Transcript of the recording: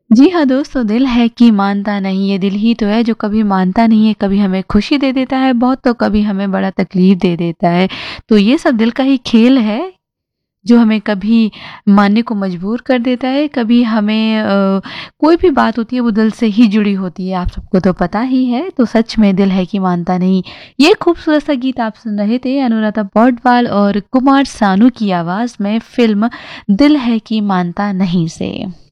जी हाँ दोस्तों, दिल है कि मानता नहीं, ये दिल ही तो है जो कभी मानता नहीं है, कभी हमें खुशी दे देता है बहुत तो कभी हमें बड़ा तकलीफ दे देता है। तो ये सब दिल का ही खेल है, जो हमें कभी मानने को मजबूर कर देता है, कभी हमें कोई भी बात होती है वो दिल से ही जुड़ी होती है, आप सबको तो पता ही है। तो सच में दिल है कि मानता नहीं। ये खूबसूरत सा गीत आप सुन रहे थे अनुराधा पौडवाल और कुमार सानू की आवाज़ में फ़िल्म दिल है कि मानता नहीं से।